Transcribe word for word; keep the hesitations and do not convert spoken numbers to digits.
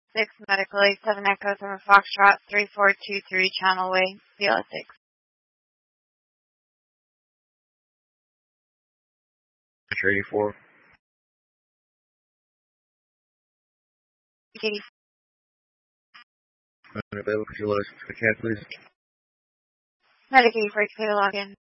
six Medical eight seven Echo seven Foxtrot three four two three Channel Way, C L six. eighty-four. eighty-four. Unavailable. Could you let us to the cat, please? Medicaid for clear login.